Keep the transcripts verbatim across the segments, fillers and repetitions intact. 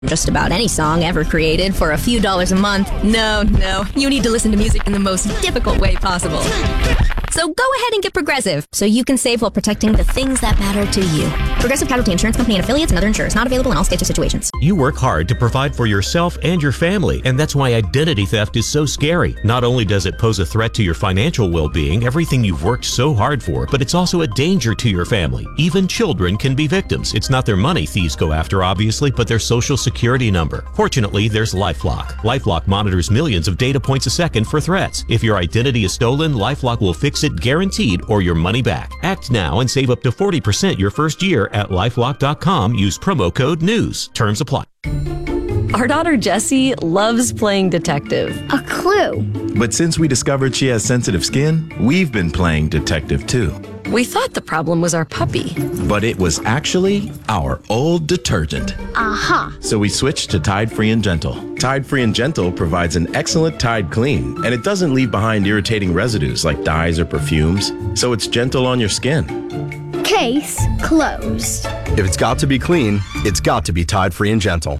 Just about any song ever created for a few dollars a month. No, no, you need to listen to music in the most difficult way possible. So go ahead and get Progressive, so you can save while protecting the things that matter to you. Progressive Casualty Insurance Company and affiliates and other insurers. Not available in all states or situations. You work hard to provide for yourself and your family, and that's why identity theft is so scary. Not only does it pose a threat to your financial well-being, everything you've worked so hard for, but it's also a danger to your family. Even children can be victims. It's not their money thieves go after, obviously, but their social security number. Fortunately, there's LifeLock. LifeLock monitors millions of data points a second for threats. If your identity is stolen, LifeLock will fix it guaranteed or your money back. Act now and save up to forty percent your first year at lifelock dot com. Use promo code NEWS. Terms apply. Our daughter Jessie loves playing detective. A clue. But since we discovered she has sensitive skin, we've been playing detective too. We thought the problem was our puppy. But it was actually our old detergent. Aha. So we switched to Tide Free and Gentle. Tide Free and Gentle provides an excellent Tide clean, and it doesn't leave behind irritating residues like dyes or perfumes, so it's gentle on your skin. Case closed. If it's got to be clean, it's got to be Tide Free and Gentle.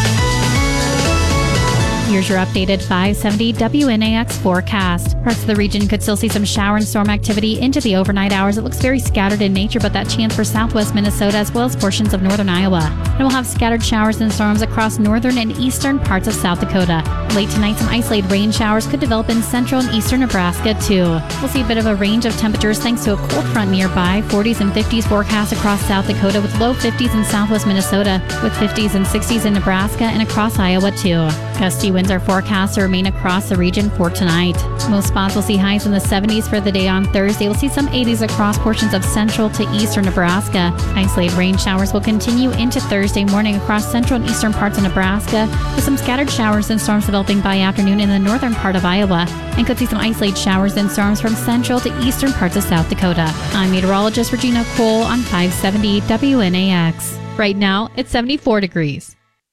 Here's your updated five seventy W N A X forecast. Parts of the region could still see some shower and storm activity into the overnight hours. It looks very scattered in nature, but that chance for southwest Minnesota as well as portions of northern Iowa. And we'll have scattered showers and storms across northern and eastern parts of South Dakota. Late tonight, some isolated rain showers could develop in central and eastern Nebraska, too. We'll see a bit of a range of temperatures thanks to a cold front nearby. forties and fifties forecast across South Dakota with low fifties in southwest Minnesota, with fifties and sixties in Nebraska and across Iowa, too. Gusty winds are forecast to remain across the region for tonight. Most spots will see highs in the seventies for the day on Thursday. We'll see some eighties across portions of central to eastern Nebraska. Isolated rain showers will continue into Thursday morning across central and eastern parts of Nebraska, with some scattered showers and storms developing by afternoon in the northern part of Iowa, and could see some isolated showers and storms from central to eastern parts of South Dakota. I'm meteorologist Regina Cole on five seventy W N A X. Right now, it's seventy-four degrees.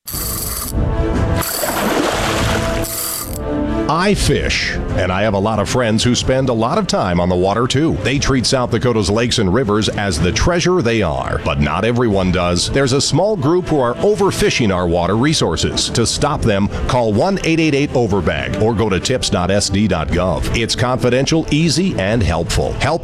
I fish, and I have a lot of friends who spend a lot of time on the water too. They treat South Dakota's lakes and rivers as the treasure they are, but not everyone does. There's a small group who are overfishing our water resources. To stop them, call one eight eight eight overbag or go to tips dot s d dot gov. It's confidential, easy, and helpful. Help